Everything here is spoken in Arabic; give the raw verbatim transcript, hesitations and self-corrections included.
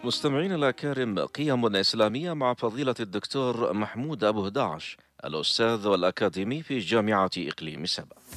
مستمعين الأكارم، قيم إسلامية مع فضيلة الدكتور محمود أبو هداعش، الأستاذ والأكاديمي في جامعة إقليم سبا.